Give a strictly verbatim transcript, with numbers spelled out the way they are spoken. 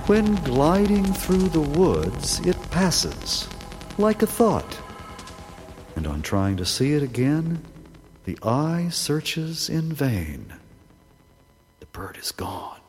When gliding through the woods, it passes, like a thought, and on trying to see it again, the eye searches in vain. The bird is gone.